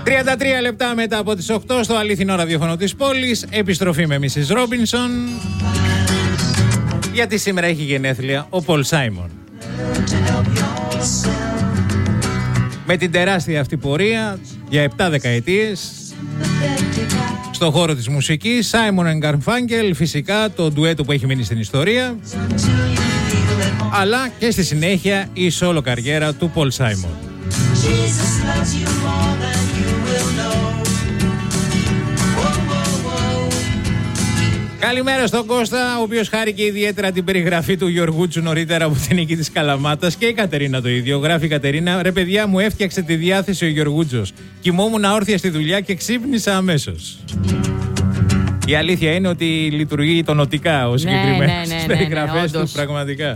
33 λεπτά μετά από τις 8 στο αληθινό ραδιόφωνο της πόλης. Επιστροφή με Mrs. Robinson. Γιατί σήμερα έχει γενέθλια ο Πολ Σάιμον. Με την τεράστια αυτή πορεία για 7 δεκαετίες στον χώρο της μουσικής, Simon & Garfunkel, φυσικά το ντουέτο που έχει μείνει στην ιστορία, αλλά και στη συνέχεια η solo καριέρα του Πολ Σάιμον. Καλημέρα στον Κώστα, ο οποίος χάρηκε ιδιαίτερα την περιγραφή του Γιωργούτσου νωρίτερα από την νίκη της Καλαμάτας, και η Κατερίνα το ίδιο. Γράφει η Κατερίνα: ρε παιδιά, μου έφτιαξε τη διάθεση ο Γιωργούτσος. Κοιμόμουν όρθια στη δουλειά και ξύπνησα αμέσως. Η αλήθεια είναι ότι λειτουργεί τονωτικά ο συγκεκριμένος στις περιγραφές του, πραγματικά.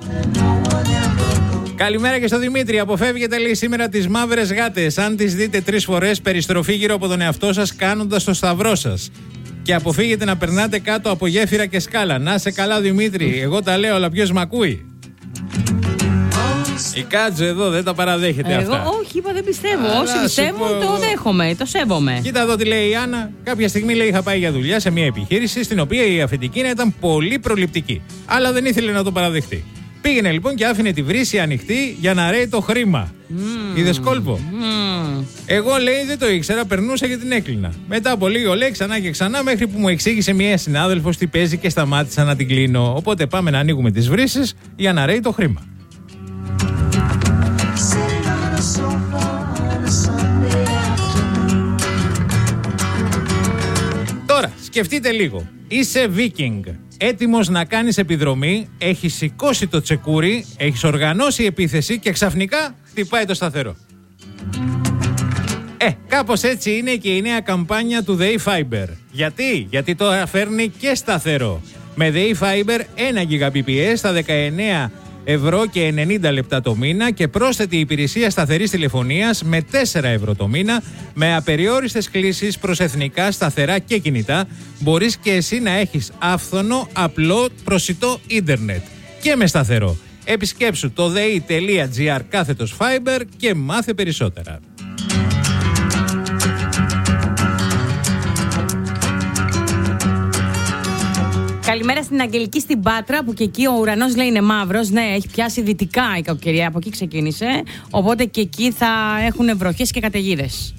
Καλημέρα και στο Δημήτρη. Αποφεύγετε, λέει, σήμερα τις μαύρες γάτες. Αν τις δείτε 3 φορές, περιστροφή γύρω από τον εαυτό σας κάνοντας το σταυρό σας. Και αποφύγετε να περνάτε κάτω από γέφυρα και σκάλα. Να σε καλά, Δημήτρη. Εγώ τα λέω, αλλά ποιος μ' ακούει? Η Κάτζο εδώ δεν τα παραδέχεται αυτά. Εγώ όχι, είπα δεν πιστεύω. Όσοι πιστεύουν το δέχομαι, το σέβομαι. Κοίτα εδώ τι λέει η Άννα. Κάποια στιγμή, λέει, είχα πάει για δουλειά σε μια επιχείρηση στην οποία η αφεντική ήταν πολύ προληπτική. Αλλά δεν ήθελε να το παραδεχτεί. Πήγαινε λοιπόν και άφηνε τη βρύση ανοιχτή για να ρέει το χρήμα. Είδες κόλπο? Εγώ, λέει, δεν το ήξερα, περνούσα και την έκλεινα. Μετά από λίγο, λέει, ξανά και ξανά, μέχρι που μου εξήγησε μια συνάδελφος τι παίζει και σταμάτησα να την κλείνω. Οπότε πάμε να ανοίγουμε τις βρύσεις για να ρέει το χρήμα. Τώρα, σκεφτείτε λίγο. Είσαι Βίκινγκ, έτοιμος να κάνεις επιδρομή, έχεις σηκώσει το τσεκούρι, έχεις οργανώσει επίθεση και ξαφνικά χτυπάει το σταθερό. Κάπως έτσι είναι και η νέα καμπάνια του The E-Fiber. Γιατί τώρα φέρνει και σταθερό. Με The E-Fiber 1 Gbps στα 19 ευρώ και 90 λεπτά το μήνα και πρόσθετη υπηρεσία σταθερής τηλεφωνίας με 4 ευρώ το μήνα, με απεριόριστες κλήσεις προς εθνικά, σταθερά και κινητά. Μπορείς και εσύ να έχεις άφθονο, απλό, προσιτό ίντερνετ και με σταθερό. Επισκέψου το dei.gr/fiber και μάθε περισσότερα. Καλημέρα στην Αγγελική στην Πάτρα, που και εκεί ο ουρανός, λέει, είναι μαύρος. Ναι, έχει πιάσει δυτικά η κακοκαιρία, από εκεί ξεκίνησε. Οπότε και εκεί θα έχουν βροχές και καταιγίδες.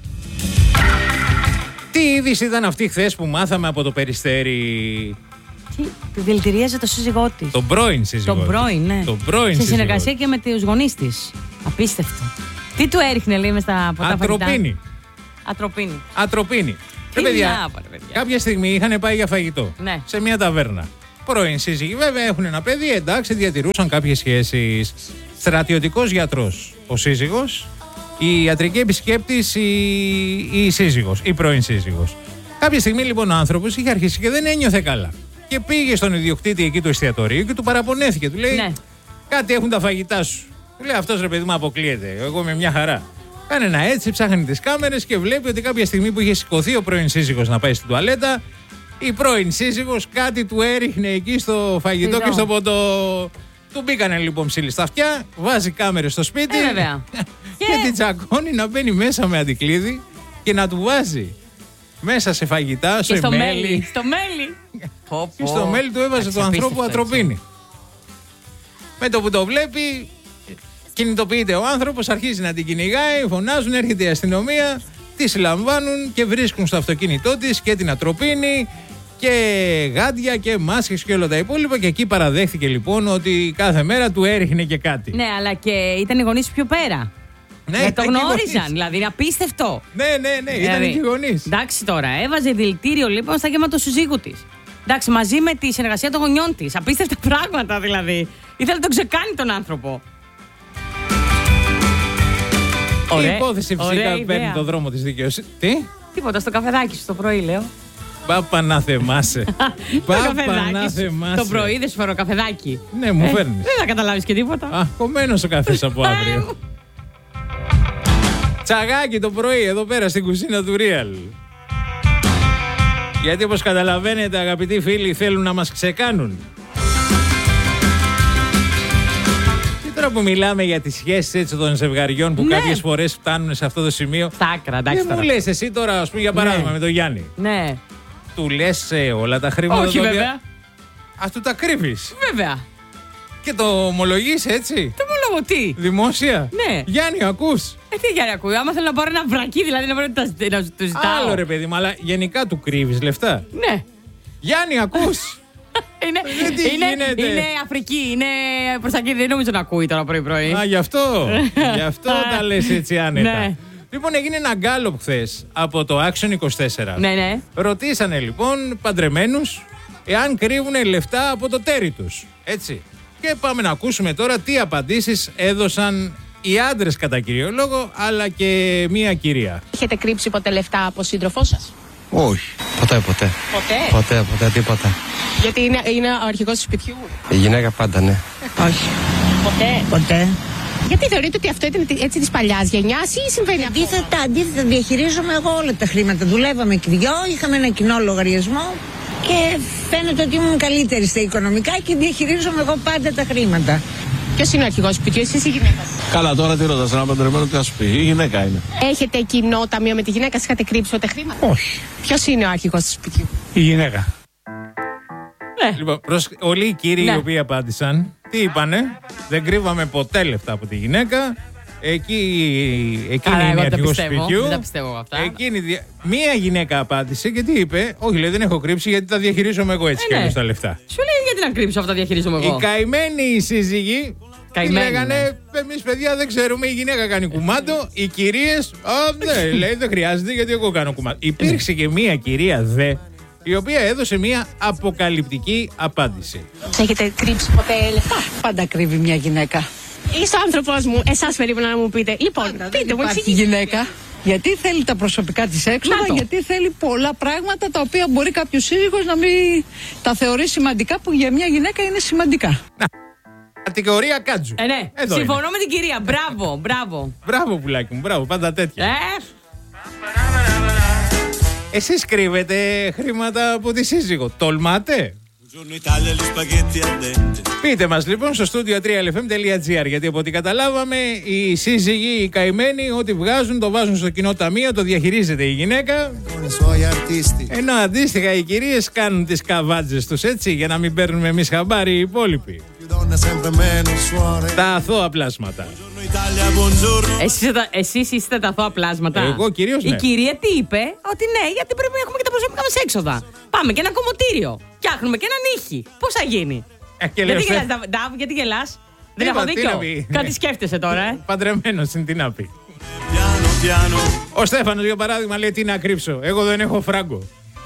Τι είδηση ήταν αυτή χθες που μάθαμε από το Περιστέρι? Τη δηλητηρίαζε το σύζυγό της. Τον πρώην σύζυγό της. Τον πρώην, ναι. Σε συνεργασία και με τους γονείς της. Απίστευτο. Τι του έριχνε, λέει, μες στα ποτά φαγητά? Ατροπίνη. Παιδιά, κάποια στιγμή είχαν πάει για φαγητό, ναι, σε μια ταβέρνα. Πρώην σύζυγοι, βέβαια, έχουν ένα παιδί, εντάξει, διατηρούσαν κάποιες σχέσεις. Στρατιωτικός γιατρός ο σύζυγος, η ιατρική επισκέπτης η σύζυγος, η πρώην σύζυγος. Κάποια στιγμή λοιπόν ο άνθρωπος είχε αρχίσει και δεν ένιωθε καλά. Και πήγε στον ιδιοκτήτη εκεί του εστιατορίου και του παραπονέθηκε. Του λέει, ναι, κάτι έχουν τα φαγητά σου. Του λέει, αυτός, ρε παιδί μου, αποκλείεται. Εγώ με μια χαρά. Κάνε ένα έτσι, ψάχνει τις κάμερες και βλέπει ότι κάποια στιγμή που είχε σηκωθεί ο πρώην σύζυγος να πάει στην τουαλέτα, η πρώην σύζυγος κάτι του έριχνε εκεί στο φαγητό και στο ποτό. Του μπήκανε λοιπόν ψήλοι στα αυτιά, βάζει κάμερες στο σπίτι και την τσακώνει να μπαίνει μέσα με αντικλείδι και να του βάζει μέσα σε φαγητά, και στο μέλι. Και στο μέλι του έβαζε το ανθρώπου ατροπίνη. Με το που το βλέπει, κινητοποιείται ο άνθρωπος, αρχίζει να την κυνηγάει, φωνάζουν, έρχεται η αστυνομία, τη συλλαμβάνουν και βρίσκουν στο αυτοκίνητό της και την ατροπίνη και γάντια και μάσκες και όλα τα υπόλοιπα. Και εκεί παραδέχθηκε λοιπόν ότι κάθε μέρα του έριχνε και κάτι. Ναι, αλλά και ήταν οι γονείς πιο πέρα. Ναι, το γνώριζαν, δηλαδή είναι απίστευτο. Ναι, δηλαδή, ήταν και οι γονείς. Εντάξει τώρα, έβαζε δηλητήριο λοιπόν στα γέματα του συζύγου της. Εντάξει, μαζί με τη συνεργασία των γονιών της. Απίστευτα πράγματα δηλαδή. Ήθελε να τον ξεκάνει τον άνθρωπο. Η υπόθεση φυσικά παίρνει το δρόμο της δικαιοσύνης. Τι? Τίποτα, στο καφεδάκι σου το πρωί, λέω. Πάπα να θεμάσαι. Πάπα να θεμάσαι. Το πρωί δεν σου φέρω καφεδάκι. Ναι, μου φέρνεις. Δεν θα καταλάβεις και τίποτα. Κομμένος ο καφές από αύριο. Τσαγάκι το πρωί εδώ πέρα στην κουζίνα του Real. Γιατί όπως καταλαβαίνετε, αγαπητοί φίλοι, θέλουν να μας ξεκάνουν. Τώρα που μιλάμε για τις σχέσεις έτσι των ζευγαριών που κάποιες φορές φτάνουν σε αυτό το σημείο. Στα άκρα, εντάξει. Δεν μου λες εσύ τώρα, ας πούμε, για παράδειγμα με τον Γιάννη. Ναι. Του λες όλα τα χρήματα. Όχι, βέβαια. Ας του τα κρύβεις. Βέβαια. Και το ομολογείς έτσι. Το ομολογώ τι. Δημόσια. Ναι. Γιάννη, ακούς. Τι Γιάννη ακούει. Άμα θέλω να πάρω ένα βρακί, δηλαδή να μπορώ να του ζητάω. Άλλο ρε παιδί μου, αλλά γενικά του κρύβεις λεφτά. Ναι. Γιάννη, ακούς. Είναι Αφρική, είναι προς τα εκεί, δεν νομίζω να ακούει τώρα πρωί-πρωί. Α, γι' αυτό τα λες έτσι άνετα. Ναι. Λοιπόν, έγινε ένα γκάλωπ χθες από το Action 24. Ναι. Ρωτήσανε λοιπόν παντρεμένους εάν κρύβουν λεφτά από το τέρι τους. Έτσι. Και πάμε να ακούσουμε τώρα τι απαντήσεις έδωσαν οι άντρες κατά κύριο λόγο, αλλά και μία κυρία. Έχετε κρύψει ποτέ λεφτά από σύντροφό σας? Όχι. Ποτέ. Ποτέ, τίποτα. Γιατί είναι ο αρχηγός του σπιτιού. Η γυναίκα πάντα, ναι. Όχι. Ποτέ. Γιατί θεωρείτε ότι αυτό ήταν έτσι της παλιάς γενιάς ή συμβαίνει αυτό? Αντίθετα, διαχειρίζομαι εγώ όλα τα χρήματα. Δουλεύαμε και δυο, είχαμε ένα κοινό λογαριασμό και φαίνεται ότι ήμουν καλύτερη στα οικονομικά και διαχειρίζομαι εγώ πάντα τα χρήματα. Ποιος είναι ο αρχηγός του σπιτιού, εσείς ή η γυναίκα? Καλά, τώρα τι ρωτάς, ένα παντρεμένο τι θα σου πει, η γυναίκα είναι. Έχετε κοινό ταμείο με τη γυναίκα, σας είχατε κρύψει ποτέ χρήματα? Όχι. Ποιος είναι ο αρχηγός του σπιτιού? Η γυναίκα. Λοιπόν, όλοι οι κύριοι οι οποίοι απάντησαν, τι είπανε? Δεν κρύβαμε ποτέ λεφτά από τη γυναίκα. Εκείνη είναι αρχηγός του σπιτιού. Δεν τα πιστεύω αυτά. Μία γυναίκα απάντησε και τι είπε? Όχι, λέει, δεν έχω κρύψει γιατί τα διαχειρίζομαι εγώ έτσι και τα λεφτά. Σου λέει γιατί να κρύψω αυτά, διαχειρίζομαι εγώ. Οι καημένοι σύζυγοι λέγανε, εμείς παιδιά δεν ξέρουμε, η γυναίκα κάνει κουμάντο, οι κυρίες, ναι, λέει δεν χρειάζεται γιατί εγώ κάνω κουμάντο. Υπήρξε και μία κυρία δε, η οποία έδωσε μία αποκαλυπτική απάντηση. Έχετε κρύψει ποτέ λεφτά? Πάντα κρύβει μια γυναίκα. Είσαι ο άνθρωπός μου, εσάς περίμενα να μου πείτε. Λοιπόν, πείτε μου, εξηγείτε. Γυναίκα. Γιατί θέλει τα προσωπικά της έξοδα, γιατί θέλει πολλά πράγματα τα οποία μπορεί κάποιος σύζυγος να μην τα θεωρεί σημαντικά, που για μια γυναίκα είναι σημαντικά. Κατηγορία Κάτζου. Ναι, συμφωνώ με την κυρία. Μπράβο. Μπράβο, πουλάκι μου, μπράβο, πάντα τέτοια. Εσείς κρύβετε χρήματα από τη σύζυγο. Τολμάτε? Πείτε μας λοιπόν στο studio 3lfm.gr, γιατί από ό,τι καταλάβαμε οι σύζυγοι, οι καημένοι, ό,τι βγάζουν το βάζουν στο κοινό ταμείο, το διαχειρίζεται η γυναίκα. Ενώ αντίστοιχα οι κυρίες κάνουν τις καβάτζες τους, έτσι, για να μην παίρνουμε εμείς χαμπάρι οι υπόλοιποι. Τα αθώα πλάσματα. Εσείς είστε τα αθώα πλάσματα. Εγώ κυρίως ναι. Η κυρία τι είπε? Ότι ναι, γιατί πρέπει να έχουμε και τα προσωπικά μας έξοδα. Πάμε και ένα κομμωτήριο. Φτιάχνουμε και έναν ήχη. Πώς θα γίνει? Γιατί γελάς, Νταβ, γιατί γελάς? Δεν έχω δίκιο. Κάτι σκέφτεσαι τώρα, Παντρεμένος είναι, τι να πει. Ο Στέφανος για παράδειγμα λέει τι να κρύψω. Εγώ δεν έχω φράγκο.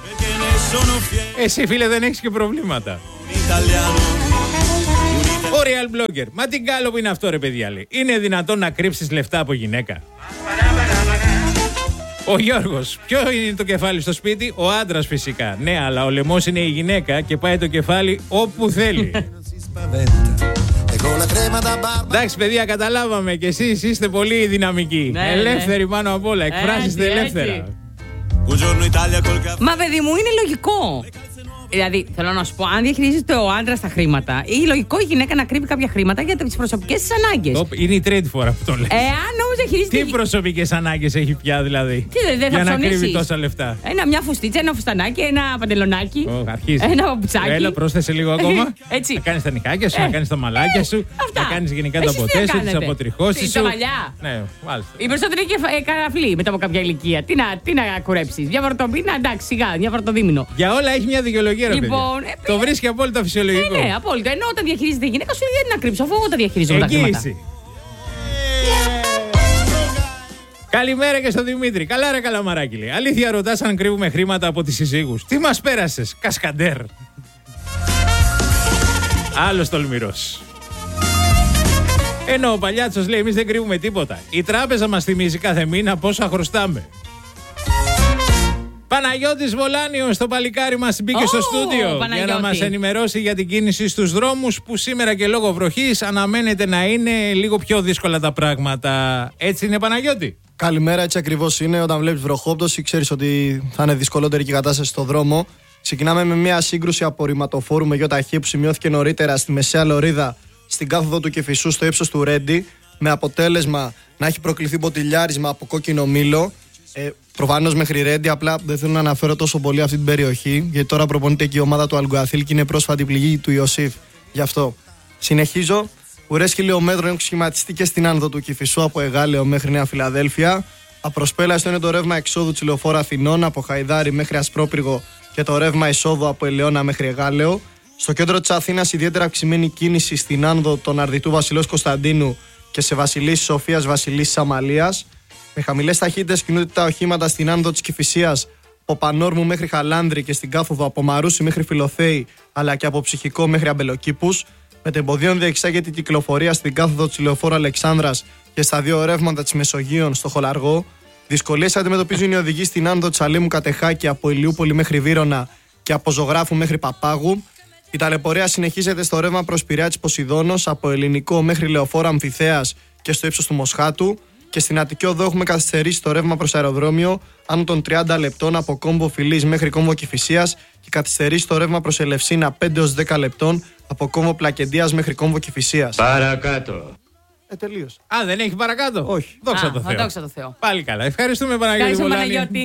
Εσύ φίλε δεν έχεις και προβλήματα. Ο real blogger. Μα τι γκάλωπ είναι αυτό ρε παιδιά, λέει. Είναι δυνατόν να κρύψεις λεφτά από γυναίκα? Ο Γιώργος. Ποιο είναι το κεφάλι στο σπίτι? Ο άντρας φυσικά. Ναι, αλλά ο λαιμός είναι η γυναίκα και πάει το κεφάλι όπου θέλει. Εντάξει παιδιά, καταλάβαμε και εσείς είστε πολύ δυναμικοί. Ναι, ελεύθεροι πάνω απ' όλα. Εκφράζεστε ελεύθερα. Μα παιδί μου, είναι λογικό. Δηλαδή, θέλω να σου πω, αν διαχειρίζεται ο άντρας τα χρήματα, είναι λογικό η γυναίκα να κρύβει κάποια χρήματα για τις προσωπικές της ανάγκες. Είναι η τρίτη φορά που το λέει. Αν όμως διαχειρίζεται. Τι προσωπικές ανάγκες έχει πια δηλαδή? Τι, δεν θα για να ψωνίσεις? κρύβει τόσα λεφτά. Μια φουστίτσα, ένα φουστανάκι, ένα παντελονάκι. Αρχίζει. Ένα παπουτσάκι. Έλα, πρόσθεσε λίγο ακόμα. Έτσι. Να κάνεις τα νυχάκια σου, να κάνεις τα μαλάκια σου. Αυτά. Να κάνεις γενικά τα ποτέ σου, τις αποτριχώσεις σου. Τα μαλλιά. Ναι, μάλιστα. Οι περισσότεροι είναι καραφλοί μετά από κάποια ηλικία. Τι να κουρέψεις? Μια φορτομήνα, εντάξει, σιγά, μια φορτοδίμηνο. Για όλα έχει μια δικαιολογία, ρε Λοιπόν, το βρίσκει απόλυτα φυσιολογικό. Ναι, απόλυτα. Ενώ όταν διαχειρίζεται η γυναίκα σου, δεν είναι να κρύψω, αφού εγώ τα διαχειρίζομαι τα χρήματα. Καλημέρα και στο Δημήτρη. Καλά ρε καλαμαράκι, λέει. Αλήθεια ρωτάς αν κρύβουμε χρήματα από τις συζύγους? Τι μας πέρασες, κασκαντέρ? Άλλος τολμηρός. Ενώ ο Παλιάτσος λέει εμείς δεν κρύβουμε τίποτα. Η τράπεζα μας θυμίζει κάθε μήνα πόσα χρωστάμε. Παναγιώτης Βολάνιος, το παλικάρι μας μπήκε στο στούντιο για να μας ενημερώσει για την κίνηση στους δρόμους που σήμερα και λόγω βροχής αναμένεται να είναι λίγο πιο δύσκολα τα πράγματα. Έτσι είναι, Παναγιώτη? Καλημέρα, έτσι ακριβώς είναι. Όταν βλέπεις βροχόπτωση ξέρεις ότι θα είναι δυσκολότερη και η κατάσταση στο δρόμο. Ξεκινάμε με μια σύγκρουση απορριμματοφόρου με ΙΧ που σημειώθηκε νωρίτερα στη Μεσαία Λωρίδα στην κάθοδο του Κηφισού στο ύψος του Ρέντι, με αποτέλεσμα να έχει προκληθεί μποτιλιάρισμα από κόκκινο μήλο. Προφανώς μέχρι Ρέντι, απλά δεν θέλω να αναφέρω τόσο πολύ αυτή την περιοχή, γιατί τώρα προπονείται και η ομάδα του Αλγκουαθίλ και είναι πρόσφατη πληγή του Ιωσήφ. Γι' αυτό συνεχίζω. Ουρές χιλιόμετρων έχουν σχηματιστεί και στην άνοδο του Κηφισού από Εγάλεο μέχρι Νέα Φιλαδέλφια. Απροσπέλαστο είναι το ρεύμα εξόδου της λεωφόρου Αθηνών από Χαϊδάρι μέχρι Ασπρόπυργο και το ρεύμα εισόδου από Ελαιώνα μέχρι Εγάλεο. Στο κέντρο της Αθήνας ιδιαίτερα αυξημένη κίνηση στην άνοδο των Αρδιτού Βασιλέως Κωνσταντίνου και σε Βασιλής Σοφίας Βασιλής Αμαλίας. Με χαμηλές ταχύτητες κινούνται τα οχήματα στην άνοδο της Κηφισίας από Πανόρμου μέχρι Χαλάνδρη και στην κάθοδο από Μαρούσι μέχρι Φιλοθέη, αλλά και από Ψυχικό μέχρι Αμπελοκήπους. Με τεμποδίων διεξάγεται η κυκλοφορία στην κάθοδο της λεωφόρου Αλεξάνδρας και στα δύο ρεύματα της Μεσογείων στο Χολαργό. Δυσκολίες αντιμετωπίζουν οι οδηγοί στην άνοδο της Αλήμου Κατεχάκη από Ηλιούπολη μέχρι Βύρωνα και από Ζωγράφου μέχρι Παπάγου. Η ταλαιπωρία συνεχίζεται στο ρεύμα προς Πειραιά της Ποσειδώνος από Ελληνικό μέχρι Λεωφόρο Αμφιθέας και στο ύψος του Μοσχάτου. Και στην Αττική Οδό έχουμε καθυστερήσει το ρεύμα προς αεροδρόμιο άνω των 30 λεπτών από Κόμβο Φιλής μέχρι Κόμβο Κηφισίας και καθυστερήσει το ρεύμα προς Ελευσίνα 5 έως 10 λεπτών από Κόμβο Πλακεντίας μέχρι Κόμβο Κηφισίας. Παρακάτω. Τελείωσε. Α, δεν έχει παρακάτω. Όχι. Δόξα τω Θεώ. Δόξα τω Θεώ. Πάλι καλά. Ευχαριστούμε, Παναγιώτη.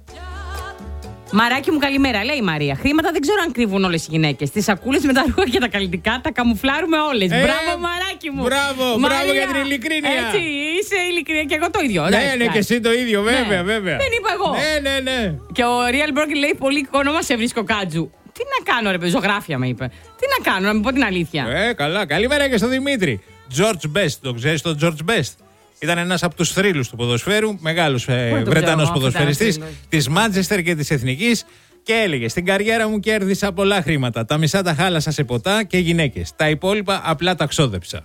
Μαράκι μου, καλημέρα, λέει η Μαρία. Χρήματα δεν ξέρω αν κρύβουν όλες οι γυναίκες. Τις σακούλες με τα ρούχα και τα καλλιτικά τα καμουφλάρουμε όλες. Μπράβο, Μαράκι μου. Μπράβο για την ειλικρίνεια. Έτσι, είσαι ειλικρίνεια και εγώ το ίδιο. Ναι, και εσύ το ίδιο, βέβαια. Δεν είπα εγώ. Ναι. Και ο Real Broken λέει: πολύ όνομα σε βρίσκω, Κάτζου. Τι να κάνω, ρε παιδί, ζωγράφια με είπε. Τι να κάνω, να μην πω την αλήθεια. Καλά. Καλημέρα και στο Δημήτρη. George Best, το ξέρεις τον George Best? Ήταν ένας από τους θρύλους του ποδοσφαίρου, μεγάλος Βρετανός ποδοσφαιριστής της Μάντσεστερ και της Εθνικής, και έλεγε: στην καριέρα μου κέρδισα πολλά χρήματα. Τα μισά τα χάλασα σε ποτά και γυναίκες. Τα υπόλοιπα απλά τα ξόδεψα.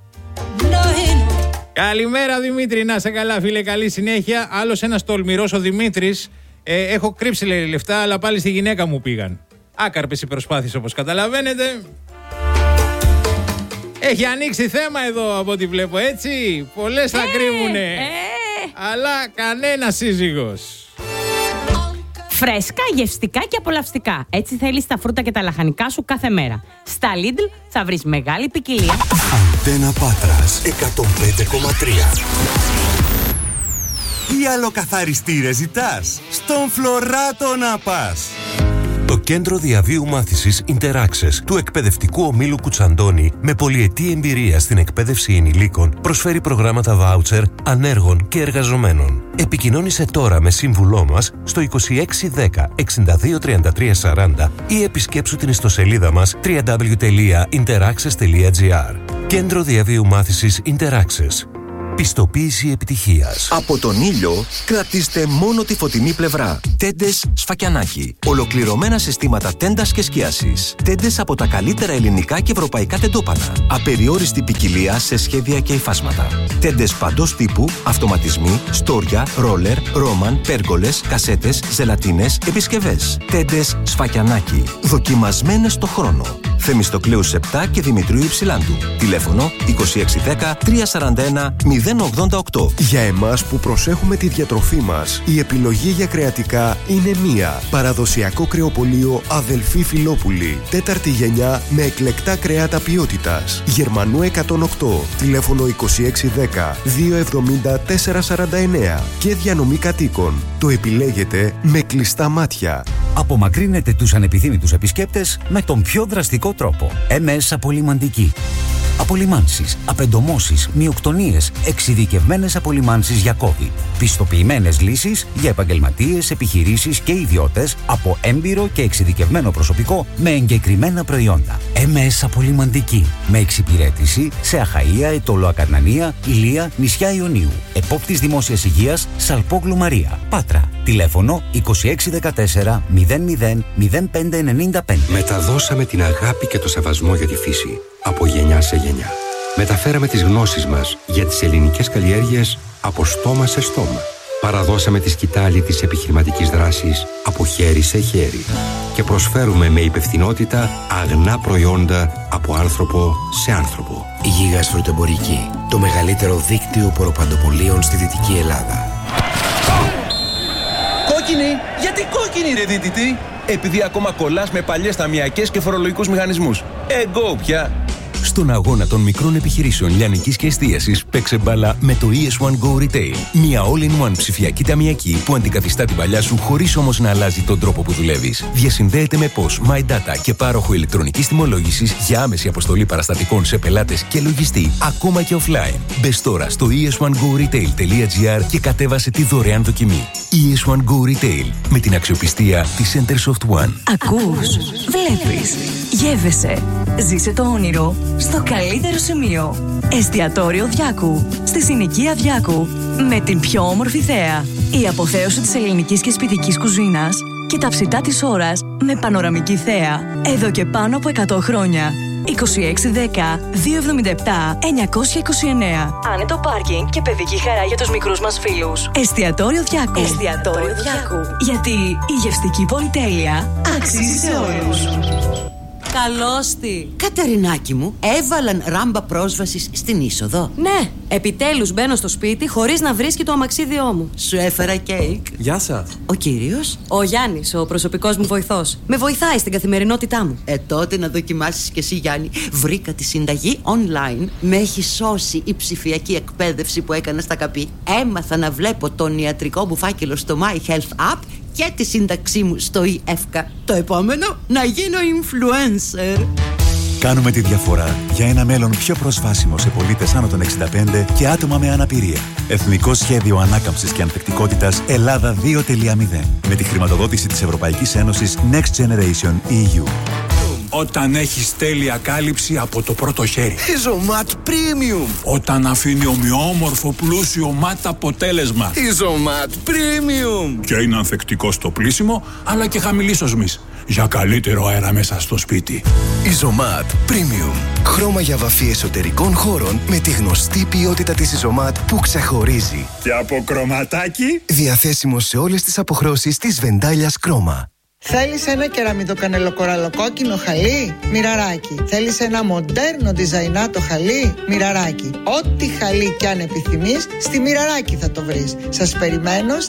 Καλημέρα Δημήτρη, να σε καλά φίλε, καλή συνέχεια. Άλλος ένας τολμηρός, ο Δημήτρης. Έχω κρύψει λέει λεφτά, αλλά πάλι στη γυναίκα μου πήγαν. Άκαρπες οι προσπάθειες όπως καταλαβαίνετε. Έχει ανοίξει θέμα εδώ από ό,τι βλέπω, έτσι. Πολλές θα κρύβουνε. Αλλά κανένα σύζυγος. Φρέσκα, γευστικά και απολαυστικά. Έτσι θέλεις τα φρούτα και τα λαχανικά σου κάθε μέρα. Στα Lidl θα βρεις μεγάλη ποικιλία. Αντένα Πάτρας 105,3. Τι άλλο καθαριστήρες ζητάς? Στον Φλωράτο να πας. Το Κέντρο Διαβίου Μάθησης Interaccess του Εκπαιδευτικού Ομίλου Κουτσαντώνη, με πολυετή εμπειρία στην εκπαίδευση ενηλίκων, προσφέρει προγράμματα βάουτσερ ανέργων και εργαζομένων. Επικοινώνησε τώρα με σύμβουλό μας στο 2610 62 33 40 ή επισκέψου την ιστοσελίδα μας www.interaccess.gr. Κέντρο Διαβίου Μάθησης Interaccess. Πιστοποίηση επιτυχίας. Από τον ήλιο κρατήστε μόνο τη φωτεινή πλευρά. Τέντες Σφακιανάκι. Ολοκληρωμένα συστήματα τέντας και σκίασης. Τέντες από τα καλύτερα ελληνικά και ευρωπαϊκά τεντόπανα. Απεριόριστη ποικιλία σε σχέδια και υφάσματα. Τέντες παντός τύπου, αυτοματισμοί, στόρια, ρόλερ, ρόμαν, πέργολες, κασέτες, ζελατίνες, επισκευές. Τέντες Σφακιανάκι. Δοκιμασμένες στο χρόνο. Θεμιστοκλέου 7 και Δημητρίου Υψηλάντου. Τηλέφωνο 2610 341 088. Για εμάς που προσέχουμε τη διατροφή μας, η επιλογή για κρεατικά είναι μία. Παραδοσιακό κρεοπωλείο Αδελφή Φιλόπουλη. 4η γενιά με εκλεκτά κρέατα ποιότητας. Γερμανού 108. Τηλέφωνο 2610 270 449. Και διανομή κατοίκων. Το επιλέγετε με κλειστά μάτια. Απομακρύνετε τους ανεπιθύμητους επισκέπτες με τον πιο δραστικό τρόπο. MS Απολυμαντική. Απολυμάνσεις, απεντομώσεις, μυοκτονίες, εξειδικευμένες απολυμάνσεις για COVID. Πιστοποιημένες λύσεις για επαγγελματίες, επιχειρήσεις και ιδιώτες από έμπειρο και εξειδικευμένο προσωπικό με εγκεκριμένα προϊόντα. MS Απολυμαντική. Με εξυπηρέτηση σε Αχαΐα, Ετώλο Ακαρνανία, Ηλία, νησιά Ιωνίου. Επόπτης Δημόσιας Υγείας, Σαλπόγλου Μαρία. Πάτρα. Τηλέφωνο 2614 00 0595. Μεταδώσαμε την αγάπη και το σεβασμό για τη φύση από γενιά σε γενιά. Μεταφέραμε τις γνώσεις μας για τις ελληνικές καλλιέργειες από στόμα σε στόμα. Παραδώσαμε τη σκητάλη της επιχειρηματικής δράσης από χέρι σε χέρι. Και προσφέρουμε με υπευθυνότητα αγνά προϊόντα από άνθρωπο σε άνθρωπο. Γίγας Φρουτοεμπορική. Το μεγαλύτερο δίκτυο ποροπαντοπολίων στη Δυτική Ελλάδα. Κόκκινη! Γιατί κόκκινη ρε δίτητη? Επειδή ακόμα κολλάς με παλιές ταμιακές και φορολογικούς μηχανισμούς. Εγκώ πια! Στον αγώνα των μικρών επιχειρήσεων λιανικής και εστίασης, παίξε μπάλα με το ES1 Go Retail. Μια all-in-one ψηφιακή ταμιακή που αντικαθιστά την παλιά σου χωρίς όμως να αλλάζει τον τρόπο που δουλεύεις. Διασυνδέεται με POS, My Data και πάροχο ηλεκτρονικής τιμολόγησης για άμεση αποστολή παραστατικών σε πελάτες και λογιστή, ακόμα και offline. Μπες τώρα στο es1goretail.gr και κατέβασε τη δωρεάν δοκιμή. ES1 Go Retail, με την αξιοπιστία της Centersoft One. Ακούς, βλέπεις, γεύεσαι. Ζήσε το όνειρο στο καλύτερο σημείο. Εστιατόριο Διάκου, στη συνοικία Διάκου. Με την πιο όμορφη θέα. Η αποθέωση της ελληνικής και σπιτικής κουζίνας και τα ψητά της ώρας με πανοραμική θέα. Εδώ και πάνω από 100 χρόνια. 2610-277-929. Άνετο πάρκινγκ και παιδική χαρά για τους μικρούς μας φίλους. Εστιατόριο Διάκου. Εστιατόριο Διάκου. Γιατί η γευστική πολυτέλεια αξίζει σε όλους. Καλώς τη. Κατερινάκι μου, έβαλαν ράμπα πρόσβασης στην είσοδο. Ναι, επιτέλους μπαίνω στο σπίτι χωρίς να βρίσκει το αμαξίδιό μου. Σου έφερα κέικ. Γεια σας. Ο κύριος? Ο Γιάννης, ο προσωπικός μου βοηθός. Με βοηθάει στην καθημερινότητά μου. Τότε να δοκιμάσεις κι εσύ, Γιάννη. Βρήκα τη συνταγή online. Με έχει σώσει η ψηφιακή εκπαίδευση που έκανα στα ΚΑΠΗ. Έμαθα να βλέπω τον ιατρικό μου φάκελο στο My Health App και τη σύνταξή μου στο eFka. Το επόμενο, να γίνω influencer. Κάνουμε τη διαφορά για ένα μέλλον πιο προσβάσιμο σε πολίτες άνω των 65 και άτομα με αναπηρία. Εθνικό Σχέδιο Ανάκαμψης και Ανθεκτικότητας Ελλάδα 2.0. Με τη χρηματοδότηση της Ευρωπαϊκής Ένωσης Next Generation EU. Όταν έχεις τέλεια κάλυψη από το πρώτο χέρι. Ιζωμάτ Premium. Όταν αφήνει ομοιόμορφο πλούσιο ματ αποτέλεσμα. Ιζωμάτ Premium. Και είναι ανθεκτικό στο πλύσιμο, αλλά και χαμηλής οσμής. Για καλύτερο αέρα μέσα στο σπίτι. Ιζωμάτ Premium. Χρώμα για βαφή εσωτερικών χώρων με τη γνωστή ποιότητα της Ιζωμάτ που ξεχωρίζει. Και από κρωματάκι. Διαθέσιμο σε όλες τις αποχρώσεις της Βεντάλιας Κρόμα. Θέλεις ένα κεραμιδοκανελοκοραλοκόκκινο χαλί? Μοιραράκι. Θέλεις ένα μοντέρνο διζαϊνάτο χαλί? Μοιραράκι. Ό,τι χαλί κι αν επιθυμείς, στη Μοιραράκι θα το βρεις. Σας περιμένω